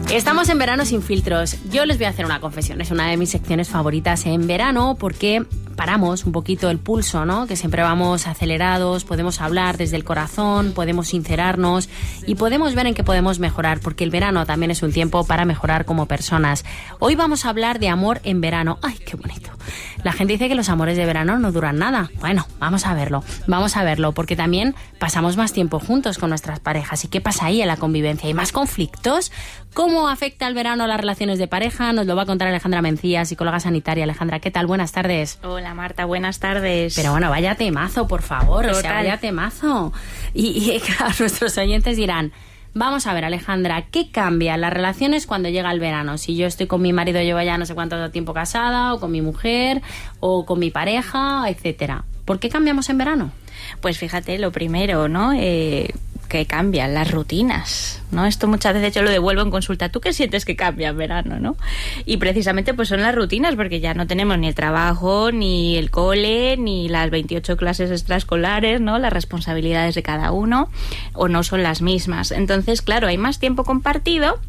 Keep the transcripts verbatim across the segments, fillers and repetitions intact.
Estamos en Verano sin filtros. Yo les voy a hacer una confesión. Es una de mis secciones favoritas en verano porque paramos un poquito el pulso, ¿no? Que siempre vamos acelerados, podemos hablar desde el corazón, podemos sincerarnos y podemos ver en qué podemos mejorar, porque el verano también es un tiempo para mejorar como personas. Hoy vamos a hablar de amor en verano. ¡Ay, qué bonito! La gente dice que los amores de verano no duran nada. Bueno, vamos a verlo. Vamos a verlo, porque también pasamos más tiempo juntos con nuestras parejas. ¿Y qué pasa ahí en la convivencia? ¿Hay más conflictos? ¿Cómo afecta el verano a las relaciones de pareja? Nos lo va a contar Alejandra Mencía, psicóloga sanitaria. Alejandra, ¿qué tal? Buenas tardes. Hola Marta, buenas tardes. Pero bueno, vaya temazo, por favor. Total. O sea, vaya temazo. Y, y claro, nuestros oyentes dirán... Vamos a ver, Alejandra, ¿qué cambia en las relaciones cuando llega el verano? Si yo estoy con mi marido, llevo ya no sé cuánto tiempo casada, o con mi mujer, o con mi pareja, etcétera. ¿Por qué cambiamos en verano? Pues fíjate, lo primero, ¿no? Eh, que cambian las rutinas, ¿no? Esto muchas veces yo lo devuelvo en consulta. ¿Tú qué sientes que cambia en verano, no? Y precisamente pues son las rutinas, porque ya no tenemos ni el trabajo, ni el cole, ni las veintiocho clases extraescolares, ¿no? Las responsabilidades de cada uno, o no son las mismas. Entonces, claro, hay más tiempo compartido,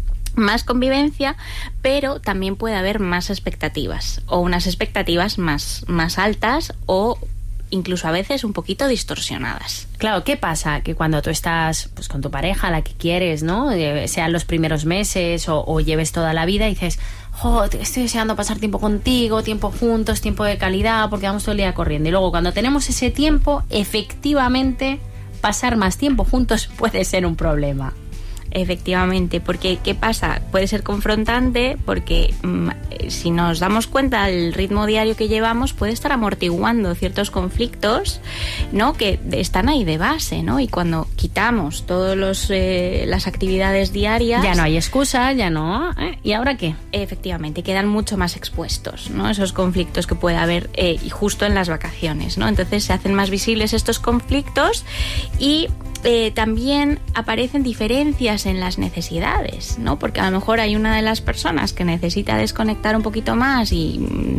más convivencia, pero también puede haber más expectativas, o unas expectativas más, más altas, o incluso a veces un poquito distorsionadas. Claro, ¿qué pasa? Que cuando tú estás pues con tu pareja, la que quieres, ¿no? Eh, sean los primeros meses o, o lleves toda la vida, y dices, jo, estoy deseando pasar tiempo contigo, tiempo juntos, tiempo de calidad, porque vamos todo el día corriendo. Y luego cuando tenemos ese tiempo, efectivamente, pasar más tiempo juntos puede ser un problema. Efectivamente, porque ¿qué pasa? Puede ser confrontante porque mmm, si nos damos cuenta del ritmo diario que llevamos, puede estar amortiguando ciertos conflictos, ¿no? Que están ahí de base, ¿no? Y cuando quitamos todas eh, las actividades diarias... Ya no hay excusa, ya no... ¿eh? ¿Y ahora qué? Efectivamente, quedan mucho más expuestos, ¿no? Esos conflictos que puede haber eh, y justo en las vacaciones, ¿no? Entonces se hacen más visibles estos conflictos y... Eh, también aparecen diferencias en las necesidades, ¿no? Porque a lo mejor hay una de las personas que necesita desconectar un poquito más y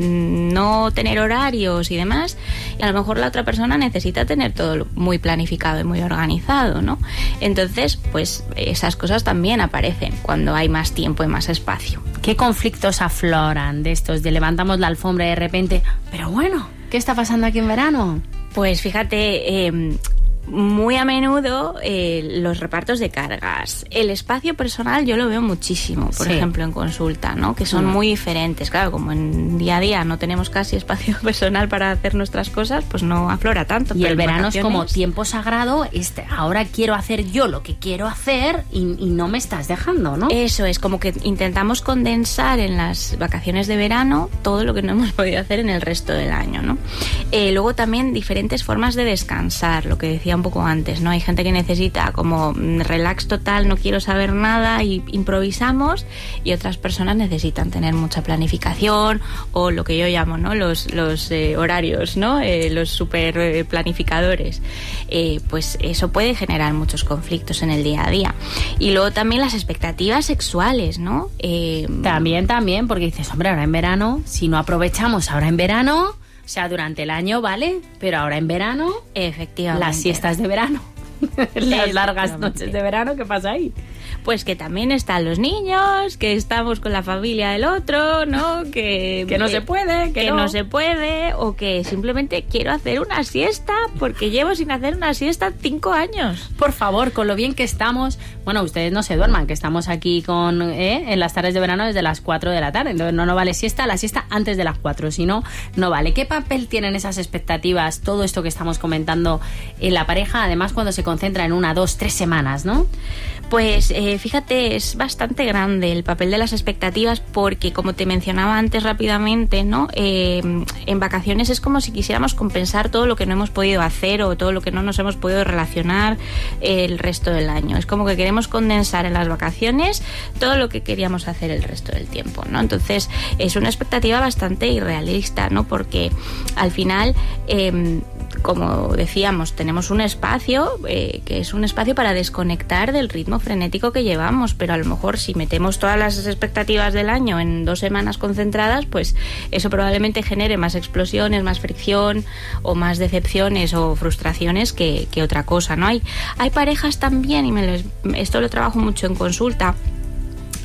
no tener horarios y demás, y a lo mejor la otra persona necesita tener todo muy planificado y muy organizado, ¿no? Entonces, pues esas cosas también aparecen cuando hay más tiempo y más espacio. ¿Qué conflictos afloran de estos de levantamos la alfombra y de repente, pero bueno, ¿qué está pasando aquí en verano? Pues fíjate... Eh, muy a menudo eh, los repartos de cargas. El espacio personal yo lo veo muchísimo, por sí. ejemplo, en consulta, ¿no? Que son mm. muy diferentes. Claro, como en día a día no tenemos casi espacio personal para hacer nuestras cosas, pues no aflora tanto. Y pero el verano vacaciones... es como tiempo sagrado, este, ahora quiero hacer yo lo que quiero hacer y, y no me estás dejando, ¿no? Eso es, como que intentamos condensar en las vacaciones de verano todo lo que no hemos podido hacer en el resto del año, ¿no? Eh, luego también diferentes formas de descansar, lo que decía un poco antes, ¿no? Hay gente que necesita como relax total, no quiero saber nada y improvisamos, y otras personas necesitan tener mucha planificación o lo que yo llamo, ¿no? Los, los eh, horarios, ¿no? Eh, los super eh, planificadores. Eh, pues eso puede generar muchos conflictos en el día a día. Y luego también las expectativas sexuales, ¿no? Eh, también, también, porque dices, hombre, ahora en verano, si no aprovechamos ahora en verano... O sea, durante el año, ¿vale? Pero ahora en verano, efectivamente, las siestas de verano, las largas noches de verano, ¿qué pasa ahí? Pues que también están los niños, que estamos con la familia del otro, ¿no? Que, que no eh, se puede, que, que no. no se puede, o que simplemente quiero hacer una siesta porque llevo sin hacer una siesta cinco años. Por favor, con lo bien que estamos, bueno, ustedes no se duerman, que estamos aquí con ¿eh? en las tardes de verano desde las cuatro de la tarde, entonces no, no vale siesta, la siesta antes de las cuatro, si no, no vale. ¿Qué papel tienen esas expectativas, todo esto que estamos comentando en la pareja, además cuando se concentra en una, dos, tres semanas, ¿no? Pues eh, fíjate, es bastante grande el papel de las expectativas porque, como te mencionaba antes rápidamente, ¿no? Eh, en vacaciones es como si quisiéramos compensar todo lo que no hemos podido hacer o todo lo que no nos hemos podido relacionar el resto del año. Es como que queremos condensar en las vacaciones todo lo que queríamos hacer el resto del tiempo, ¿no? Entonces es una expectativa bastante irrealista, ¿no? Porque al final... Eh, como decíamos, tenemos un espacio eh, que es un espacio para desconectar del ritmo frenético que llevamos, pero a lo mejor si metemos todas las expectativas del año en dos semanas concentradas, pues eso probablemente genere más explosiones, más fricción o más decepciones o frustraciones que, que otra cosa, ¿no? Hay, hay parejas también, y me les, esto lo trabajo mucho en consulta,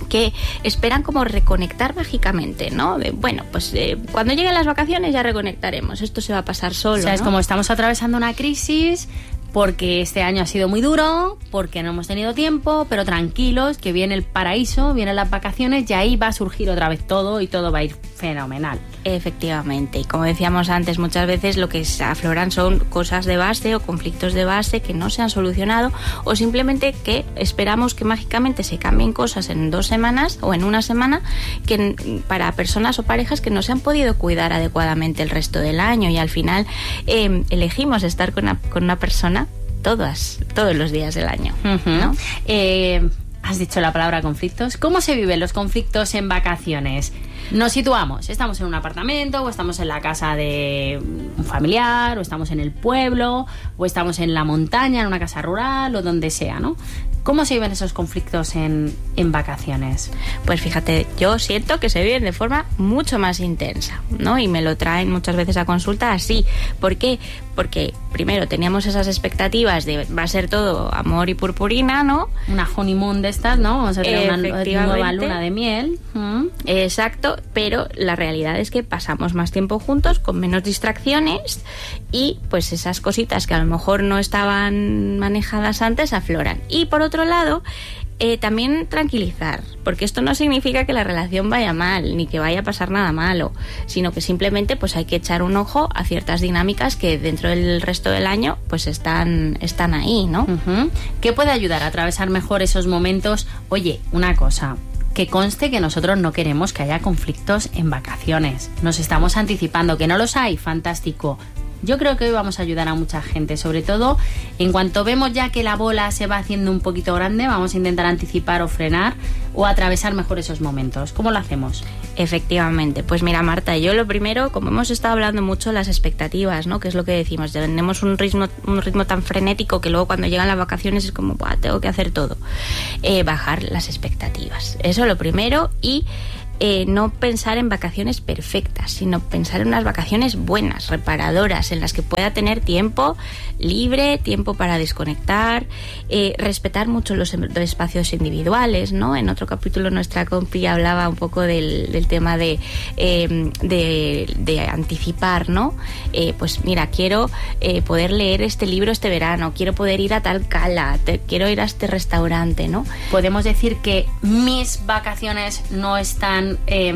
que esperan como reconectar mágicamente, ¿no? De, bueno, pues eh, cuando lleguen las vacaciones ya reconectaremos, esto se va a pasar solo, O sea, ¿no? es como estamos atravesando una crisis porque este año ha sido muy duro, porque no hemos tenido tiempo, pero tranquilos, que viene el paraíso, vienen las vacaciones y ahí va a surgir otra vez todo y todo va a ir fenomenal. Efectivamente, y como decíamos antes, muchas veces lo que afloran son cosas de base o conflictos de base que no se han solucionado, o simplemente que esperamos que mágicamente se cambien cosas en dos semanas o en una semana, que para personas o parejas que no se han podido cuidar adecuadamente el resto del año, y al final eh, elegimos estar con una, con una persona todas, todos los días del año, uh-huh. ¿no? Eh, has dicho la palabra conflictos. ¿Cómo se viven los conflictos en vacaciones? Nos situamos, estamos en un apartamento, o estamos en la casa de un familiar, o estamos en el pueblo, o estamos en la montaña, en una casa rural, o donde sea, ¿no? ¿Cómo se viven esos conflictos en, en vacaciones? Pues fíjate, yo siento que se viven de forma mucho más intensa, ¿no? Y me lo traen muchas veces a consulta así. ¿Por qué? Porque primero teníamos esas expectativas de va a ser todo amor y purpurina, ¿no? Una honeymoon de estas, ¿no? Vamos a tener una nueva luna de miel. ¿Mm? Exacto, pero la realidad es que pasamos más tiempo juntos, con menos distracciones, y pues esas cositas que a lo mejor no estaban manejadas antes afloran. Y por otro lado, eh, también tranquilizar, porque esto no significa que la relación vaya mal, ni que vaya a pasar nada malo, sino que simplemente pues hay que echar un ojo a ciertas dinámicas que dentro del resto del año pues están, están ahí, ¿no? Uh-huh. ¿Qué puede ayudar a atravesar mejor esos momentos? Oye, una cosa, que conste que nosotros no queremos que haya conflictos en vacaciones. Nos estamos anticipando. ¿Que no los hay? Fantástico. Yo creo que hoy vamos a ayudar a mucha gente, sobre todo en cuanto vemos ya que la bola se va haciendo un poquito grande, vamos a intentar anticipar o frenar o atravesar mejor esos momentos. ¿Cómo lo hacemos? Efectivamente, pues mira, Marta, yo lo primero, como hemos estado hablando mucho, las expectativas, ¿no? Que es lo que decimos, tenemos un ritmo, un ritmo tan frenético que luego cuando llegan las vacaciones es como, ¡buah!, tengo que hacer todo. Eh, bajar las expectativas, eso lo primero, y Eh, no pensar en vacaciones perfectas, sino pensar en unas vacaciones buenas, reparadoras, en las que pueda tener tiempo libre, tiempo para desconectar, eh, respetar mucho los, los espacios individuales, ¿no? En otro capítulo nuestra compi hablaba un poco del, del tema de, eh, de, de anticipar, ¿no? Eh, pues mira, quiero eh, poder leer este libro este verano, quiero poder ir a tal cala, te, quiero ir a este restaurante, ¿no? Podemos decir que mis vacaciones no están Eh,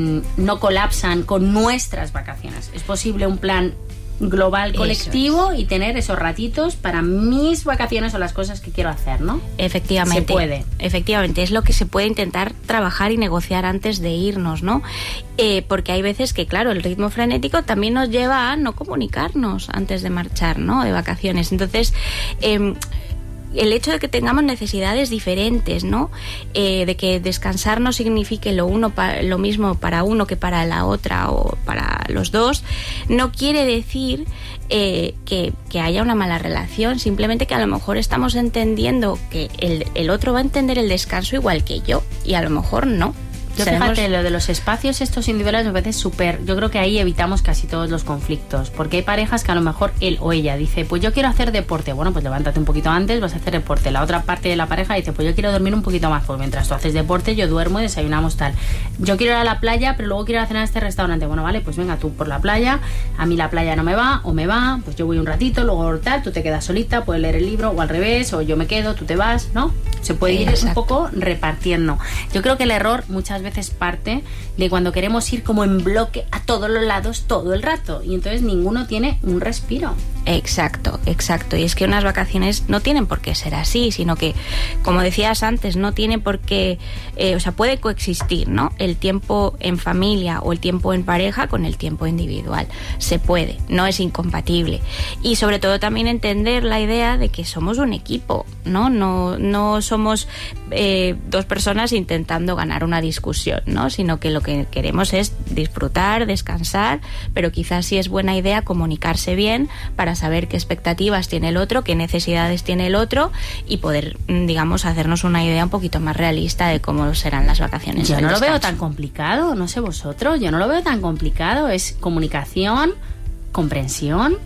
no colapsan con nuestras vacaciones. Es posible un plan global, colectivo, es. Y tener esos ratitos para mis vacaciones o las cosas que quiero hacer, ¿no? Efectivamente. Se puede. Efectivamente, es lo que se puede intentar trabajar y negociar antes de irnos, ¿no? Eh, porque hay veces que, claro, el ritmo frenético también nos lleva a no comunicarnos antes de marchar, ¿no? De vacaciones. Entonces, eh, el hecho de que tengamos necesidades diferentes, ¿no? Eh, de que descansar no signifique lo uno pa- lo mismo para uno que para la otra o para los dos, no quiere decir eh, que, que haya una mala relación, simplemente que a lo mejor estamos entendiendo que el, el otro va a entender el descanso igual que yo, y a lo mejor no. Yo fíjate, lo de los espacios estos individuales me parece súper. Yo creo que ahí evitamos casi todos los conflictos, porque hay parejas que a lo mejor él o ella dice, pues yo quiero hacer deporte. Bueno, pues levántate un poquito antes, vas a hacer deporte. La otra parte de la pareja dice, pues yo quiero dormir un poquito más, pues mientras tú haces deporte yo duermo y desayunamos tal. Yo quiero ir a la playa, pero luego quiero ir a cenar a este restaurante. Bueno, vale, pues venga tú por la playa, a mí la playa no me va o me va, pues yo voy un ratito, luego tal, tú te quedas solita, puedes leer el libro, o al revés, o yo me quedo, tú te vas, ¿no? Se puede ir Exacto. un poco repartiendo. Yo creo que el error muchas veces parte de cuando queremos ir como en bloque a todos los lados todo el rato, y entonces ninguno tiene un respiro. Exacto, exacto. Y es que unas vacaciones no tienen por qué ser así, sino que, como decías antes, no tiene por qué, eh, o sea, puede coexistir, ¿no? El tiempo en familia o el tiempo en pareja con el tiempo individual. Se puede, no es incompatible. Y sobre todo también entender la idea de que somos un equipo, ¿no? No, no somos eh, dos personas intentando ganar una discusión, ¿no? Sino que lo que queremos es disfrutar, descansar, pero quizás sí es buena idea comunicarse bien para saber qué expectativas tiene el otro, qué necesidades tiene el otro, y poder, digamos, hacernos una idea un poquito más realista de cómo serán las vacaciones. Yo no lo veo tan complicado, no sé vosotros, yo no lo veo tan complicado. Es comunicación, comprensión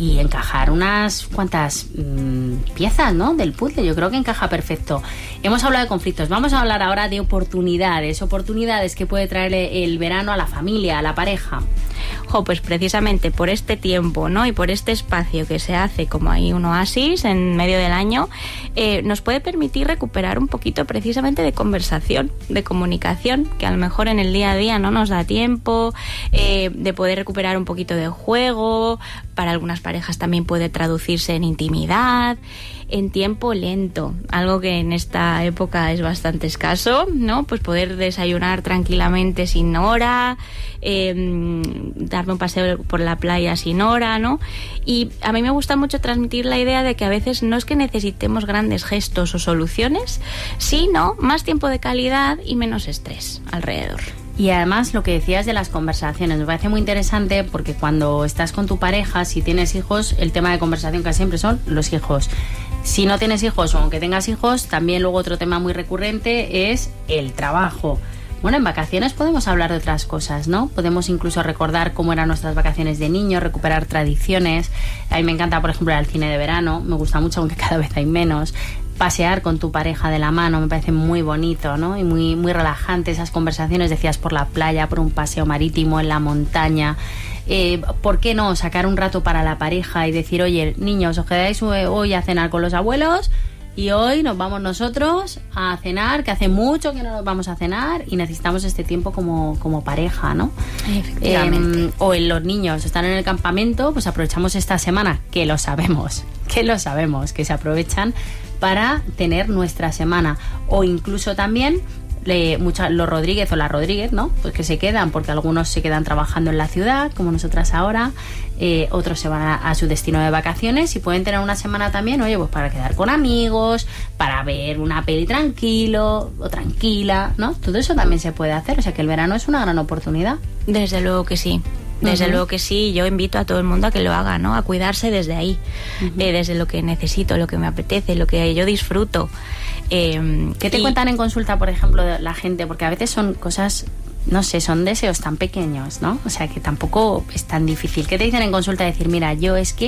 y encajar unas cuantas mmm, piezas, ¿no?, del puzzle. Yo creo que encaja perfecto. Hemos hablado de conflictos, vamos a hablar ahora de oportunidades, oportunidades que puede traer el verano a la familia, a la pareja. Jo, pues precisamente por este tiempo, ¿no?, y por este espacio que se hace como ahí un oasis en medio del año, eh, nos puede permitir recuperar un poquito precisamente de conversación, de comunicación, que a lo mejor en el día a día no nos da tiempo, eh, de poder recuperar un poquito de juego. Para algunas parejas también puede traducirse en intimidad, en tiempo lento, algo que en esta época es bastante escaso, ¿no? Pues poder desayunar tranquilamente sin hora, eh, darme un paseo por la playa sin hora, ¿no? Y a mí me gusta mucho transmitir la idea de que a veces no es que necesitemos grandes gestos o soluciones, sino más tiempo de calidad y menos estrés alrededor. Y además lo que decías de las conversaciones me parece muy interesante, porque cuando estás con tu pareja, si tienes hijos, el tema de conversación casi siempre son los hijos. Si no tienes hijos o aunque tengas hijos, también luego otro tema muy recurrente es el trabajo. Bueno, en vacaciones podemos hablar de otras cosas, ¿no? Podemos incluso recordar cómo eran nuestras vacaciones de niños, recuperar tradiciones. A mí me encanta, por ejemplo, ir al cine de verano, me gusta mucho, aunque cada vez hay menos. Pasear con tu pareja de la mano me parece muy bonito, ¿no? Y muy, muy relajante esas conversaciones, decías, por la playa, por un paseo marítimo, en la montaña. Eh, ¿Por qué no sacar un rato para la pareja y decir, oye, niños, os quedáis hoy a cenar con los abuelos y hoy nos vamos nosotros a cenar, que hace mucho que no nos vamos a cenar y necesitamos este tiempo como, como pareja, ¿no? Efectivamente. Eh, o en los niños están en el campamento, pues aprovechamos esta semana, que lo sabemos, que lo sabemos, que se aprovechan para tener nuestra semana. O incluso también le, mucha, los Rodríguez o las Rodríguez, ¿no? Pues que se quedan, porque algunos se quedan trabajando en la ciudad, como nosotras ahora, eh, otros se van a, a su destino de vacaciones y pueden tener una semana también, oye, pues para quedar con amigos, para ver una peli tranquilo o tranquila, ¿no? Todo eso también se puede hacer, o sea que el verano es una gran oportunidad. Desde luego que sí. Desde uh-huh. luego que sí, yo invito a todo el mundo a que lo haga, ¿no? A cuidarse desde ahí, uh-huh. eh, desde lo que necesito, lo que me apetece, lo que yo disfruto. Eh, ¿Qué te y... cuentan en consulta, por ejemplo, de la gente? Porque a veces son cosas, no sé, son deseos tan pequeños, ¿no? O sea, que tampoco es tan difícil. ¿Qué te dicen en consulta? Decir, mira, yo es que